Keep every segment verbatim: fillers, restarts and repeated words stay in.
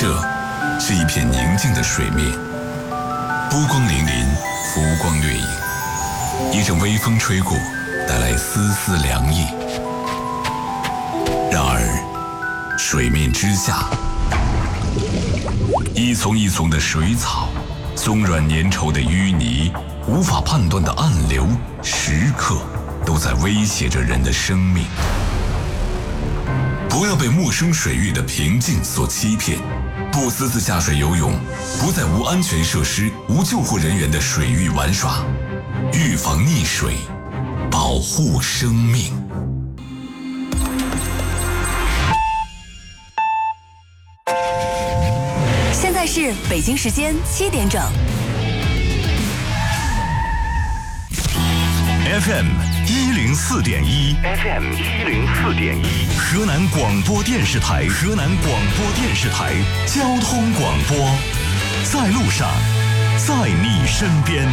这是一片宁静的水面，波光粼粼，浮光掠影。一阵微风吹过，带来丝丝凉意。然而，水面之下，一丛一丛的水草，松软粘稠的淤泥，无法判断的暗流，时刻都在威胁着人的生命。不要被陌生水域的平静所欺骗，不私自下水游泳，不在无安全设施、无救护人员的水域玩耍，预防溺水，保护生命。 现在是北京时间七点整。 F M 一零四点一 ，F M 一零四点一，河南广播电视台，河南广播电视台交通广播，在路上，在你身边，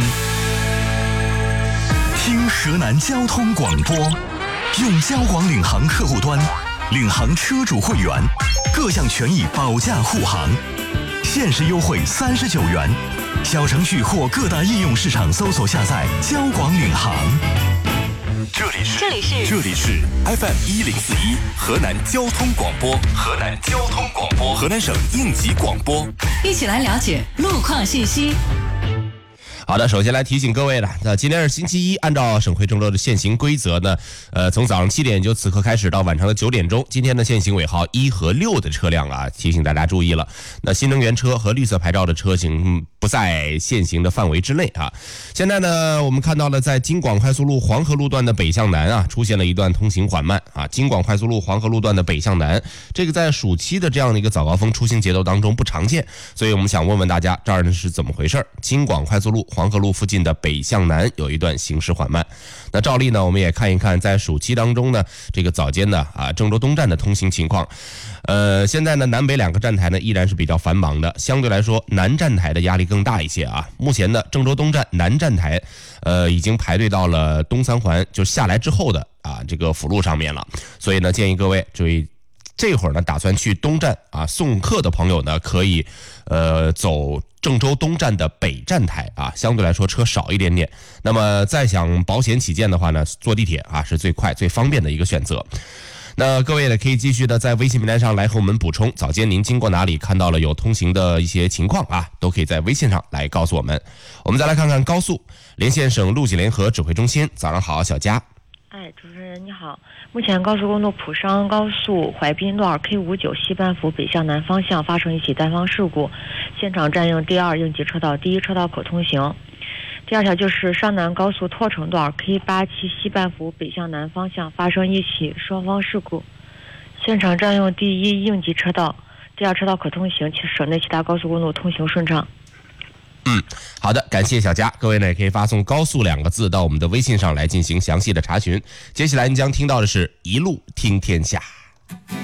听河南交通广播，用交广领航客户端，领航车主会员，各项权益保驾护航，限时优惠三十九元。小程序或各大应用市场搜索下载交广领航。这里是这里是这里是 F M 一零四一河南交通广播，河南交通广播，河南省应急广播。 一起来了解路况信息。 好的，首先来提醒各位了，那今天是星期一，按照省会郑州的限行规则呢，呃，从早上七点就此刻开始到晚上的九点钟，今天的限行尾号一和六的车辆啊，提醒大家注意了。那新能源车和绿色牌照的车型不在限行的范围之内啊。现在呢，我们看到了在京广快速路黄河路段的北向南啊，出现了一段通行缓慢啊。京广快速路黄河路段的北向南，这个在暑期的这样的一个早高峰出行节奏当中不常见，所以我们想问问大家，这儿呢是怎么回事？京广快速路黄河路附近的北向南有一段行驶缓慢。那照例呢，我们也看一看在暑期当中呢，这个早间的啊郑州东站的通行情况。呃，现在呢南北两个站台呢依然是比较繁忙的，相对来说南站台的压力更大一些啊。目前呢郑州东站南站台，呃已经排队到了东三环就下来之后的啊这个辅路上面了，所以呢建议各位注意。这会儿呢，打算去东站啊送客的朋友呢，可以呃走郑州东站的北站台啊，相对来说车少一点点。那么再想保险起见的话呢，坐地铁啊是最快最方便的一个选择。那各位呢，可以继续的在微信平台上来和我们补充，早间您经过哪里看到了有通行的一些情况啊，都可以在微信上来告诉我们。我们再来看看高速，连线省路警联合指挥中心，早上好，小佳。 哎，主持人你好。目前高速公路普商高速淮滨路 二 K 五九 西半幅北向南方向发生一起单方事故，现场占用第二应急车道，第一车道可通行。第二条就是上南高速拓城段 K 八七 西半幅北向南方向发生一起双方事故，现场占用第一应急车道，第二车道可通行，省内其他高速公路通行顺畅。 嗯，好的，感谢小佳。各位呢也可以发送高速两个字到我们的微信上来进行详细的查询。接下来您将听到的是一路听天下。